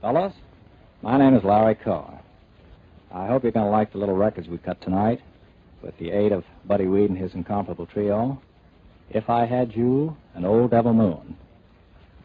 Fellas, my name is Larry Carr. I hope you're going to like the little records we cut tonight with the aid of Buddy Weed and his incomparable trio, If I Had You and Old Devil Moon.